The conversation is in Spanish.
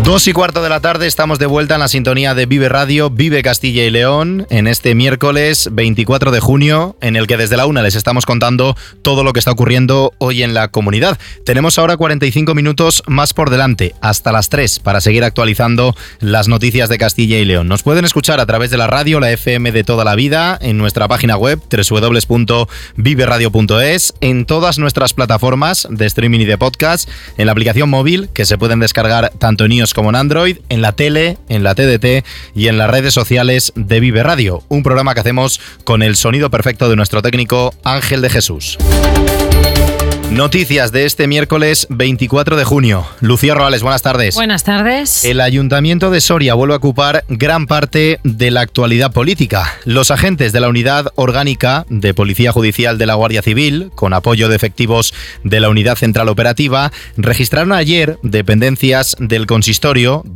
2:15 de la tarde, estamos de vuelta en la sintonía de Vive Radio, Vive Castilla y León, en este miércoles 24 de junio, en el que desde la 1 les estamos contando todo lo que está ocurriendo hoy en la comunidad. Tenemos ahora 45 minutos más por delante, hasta las 3, para seguir actualizando las noticias de Castilla y León. Nos pueden escuchar a través de la radio, la FM de toda la vida, en nuestra página web, www.viveradio.es, en todas nuestras plataformas de streaming y de podcast, en la aplicación móvil, que se pueden descargar tanto en iOS como en Android, en la tele, en la TDT y en las redes sociales de Vive Radio, un programa que hacemos con el sonido perfecto de nuestro técnico Ángel de Jesús. Noticias de este miércoles 24 de junio. Lucía Roales, buenas tardes. Buenas tardes. El Ayuntamiento de Soria vuelve a ocupar gran parte de la actualidad política. Los agentes de la Unidad Orgánica de Policía Judicial de la Guardia Civil, con apoyo de efectivos de la Unidad Central Operativa, registraron ayer dependencias del consistorio